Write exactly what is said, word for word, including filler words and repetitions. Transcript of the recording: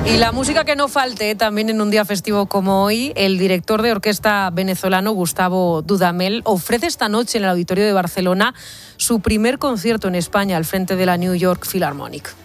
Y la música que no falte, también en un día festivo como hoy, el director de orquesta venezolano Gustavo Dudamel ofrece esta noche en el Auditorio de Barcelona su primer concierto en España al frente de la New York Philharmonic.